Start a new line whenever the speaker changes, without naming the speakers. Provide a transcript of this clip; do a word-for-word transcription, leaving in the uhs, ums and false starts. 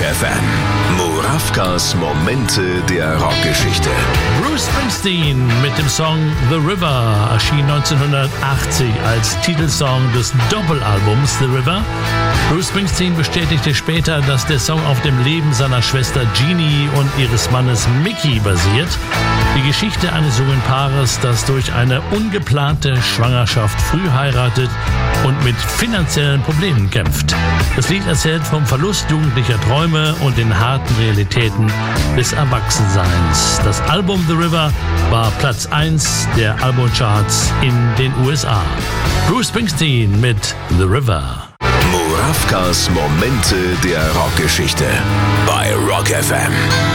F M. Murawkas Momente der Rockgeschichte.
Bruce Springsteen mit dem Song The River erschien neunzehnhundertachtzig als Titelsong des Doppelalbums The River. Bruce Springsteen bestätigte später, dass der Song auf dem Leben seiner Schwester Jeannie und ihres Mannes Mickey basiert. Die Geschichte eines jungen Paares, das durch eine ungeplante Schwangerschaft früh heiratet und mit finanziellen Problemen kämpft. Das Lied erzählt vom Verlust jugendlicher Träume und den harten Realitäten des Erwachsenseins. Das Album The River war Platz eins der Albumcharts in den U S A. Bruce Springsteen mit The River.
Murawkas Momente der Rockgeschichte bei Rock F M.